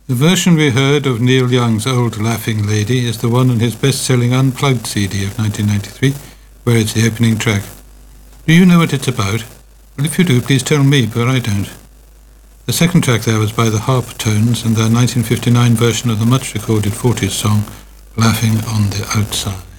The version we heard of Neil Young's Old Laughing Lady is the one on his best-selling Unplugged CD of 1993, where it's the opening track. Do you know what it's about? Well, if you do, please tell me, but I don't. The second track there was by the Harp Tones and their 1959 version of the much-recorded 40s song, Laughing on the Outside.